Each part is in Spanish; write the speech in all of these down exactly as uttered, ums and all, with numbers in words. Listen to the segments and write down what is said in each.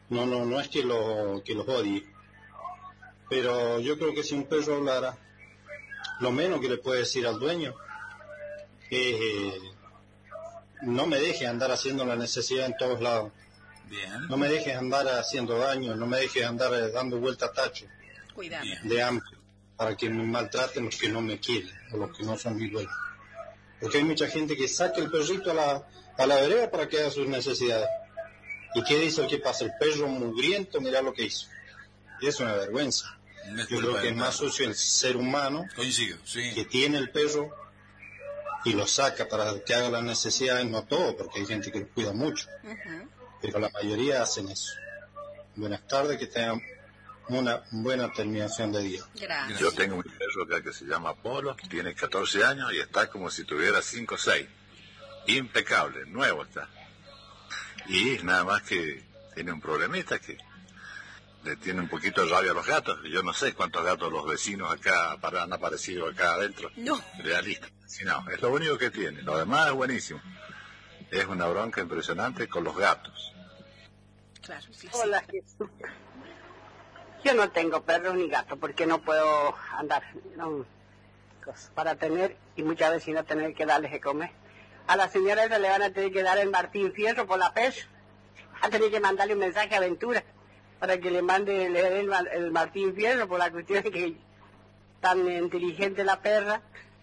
No, no, no es que lo que los odie, pero yo creo que si un perro hablara, lo menos que le puede decir al dueño es eh, no me dejes andar haciendo la necesidad en todos lados. Bien. No me dejes andar haciendo daño, no me dejes andar eh, dando vuelta a tacho. Cuidado. De hambre, para que me maltraten los que no me quieren, o los que no son mis dueños. Porque hay mucha gente que saca el perrito a la, a la vereda para que haga sus necesidades. ¿Y qué dice el que pasa? El perro mugriento, mirá lo que hizo. Y es una vergüenza. No es Yo culpa creo que del es más perro. sucio el ser humano Coincido, sí. que tiene el perro y lo saca para que haga las necesidades, no todo, porque hay gente que lo cuida mucho, Uh-huh. pero la mayoría hacen eso. Buenas tardes, que tengan una buena terminación de día. Gracias. Yo tengo un perro acá que se llama Polo, tiene catorce años y está como si tuviera cinco o seis. Impecable, nuevo está. Y nada más que tiene un problemita que le tiene un poquito de rabia a los gatos. Yo no sé cuántos gatos los vecinos acá han aparecido acá adentro. No. Realista. Sí, no, es lo único que tiene. Lo demás es buenísimo. Es una bronca impresionante con los gatos. Claro, sí, sí. Hola, Jesús. Yo no tengo perro ni gato porque no puedo andar no, cosas para tener y muchas veces no tener que darles de comer. A la señora esa le van a tener que dar el Martín Fierro por la pez. Va a tener que mandarle un mensaje a Aventura para que le mande le dé el, el Martín Fierro por la cuestión de que tan inteligente la perra.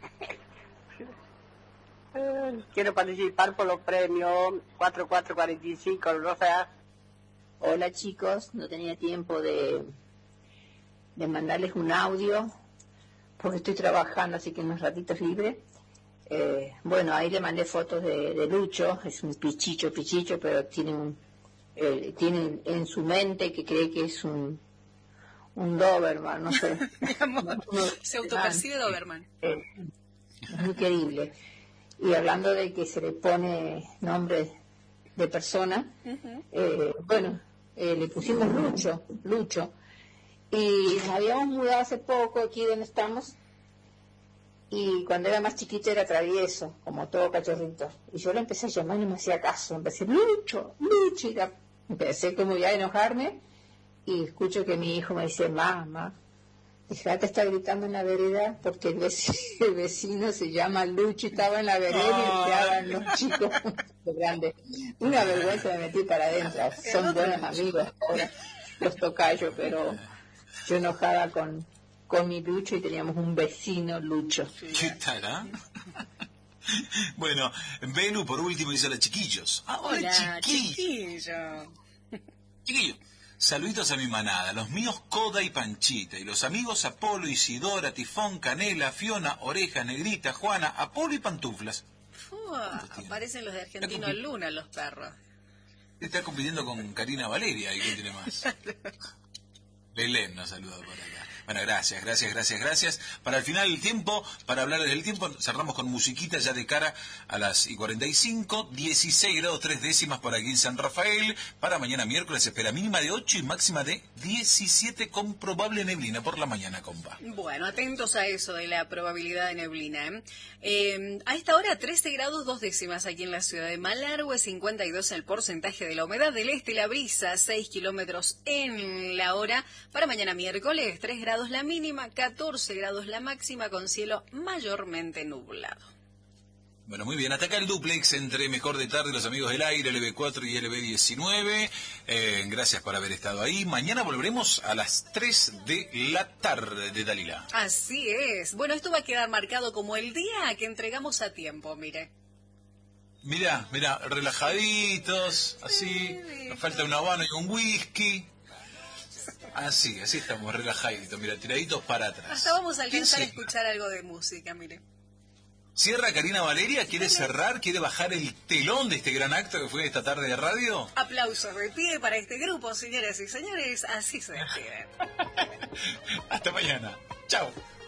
Eh, Quiero participar por los premios cuatro cuatro cuatro cinco, Rosa. Hola chicos, no tenía tiempo de, de mandarles un audio porque estoy trabajando, así que unos ratitos libres. Eh, bueno, ahí le mandé fotos de, de Lucho, es un pichicho, pichicho, pero tiene un, eh, tiene en su mente que cree que es un, un Doberman, no sé. Mi amor, No, no, se autopercibe ah, Doberman. eh, es muy querible. Y hablando de que se le pone nombre de persona, Uh-huh. eh, bueno, eh, le pusimos Lucho, Lucho, y nos habíamos mudado hace poco aquí donde estamos, y cuando era más chiquito era travieso, como todo cachorrito, y yo lo empecé a llamar y no me hacía caso, empecé, Lucho, Lucho, y la- empecé como ya a enojarme, y escucho que mi hijo me dice, mamá, fíjate, está gritando en la vereda porque el vecino, el vecino se llama Lucho y estaba en la vereda y estaban los chicos grandes. Una vergüenza, me metí para adentro. Son buenos amigos ahora, los tocayos, pero yo enojada con, con mi Lucho y teníamos un vecino Lucho. ¿Qué tal, ah? Bueno, Belu por último dice, hola chiquillos. Ah, hola, Hola, chiquillos. chiquillo. Chiquillos, saluditos a mi manada, los míos Coda y Panchita, y los amigos Apolo, Isidora, Tifón, Canela, Fiona, Oreja, Negrita, Juana, Apolo y Pantuflas. Fua, aparecen los de Argentino Luna, los perros. Está compitiendo con Karina Valeria, ¿y quién tiene más? Belén nos saluda por acá. Bueno, gracias, gracias, gracias, gracias. Para el final del tiempo, para hablar del tiempo, cerramos con musiquita ya de cara a las y cuarenta y cinco, dieciséis grados tres décimas por aquí en San Rafael. Para mañana miércoles espera mínima de ocho y máxima de diecisiete con probable neblina por la mañana, compa. Bueno, atentos a eso de la probabilidad de neblina. ¿eh? Eh, a esta hora trece grados dos décimas aquí en la ciudad de Malargüe, cincuenta y dos el porcentaje de la humedad del este, la brisa seis kilómetros en la hora. Para mañana miércoles tres grados la mínima, catorce grados la máxima con cielo mayormente nublado. Bueno, muy bien, hasta acá el duplex entre Mejor de Tarde, los amigos del aire, L B cuatro y L B diecinueve. Eh, gracias por haber estado ahí. Mañana volveremos a las tres de la tarde de Dalila. Así es. Bueno, esto va a quedar marcado como el día que entregamos a tiempo, mire. Mirá, mirá, relajaditos, así, nos falta un habano y un whisky. Así, así estamos, relajaditos, mira, tiraditos para atrás. Hasta vamos a alcanzar a ¿Quién escuchar algo de música, mire. cierra Karina Valeria? ¿Quiere cerrar? ¿Quiere bajar el telón de este gran acto que fue esta tarde de radio? Aplausos de pie para este grupo, señoras y señores. Así se despiden. Hasta mañana. Chao.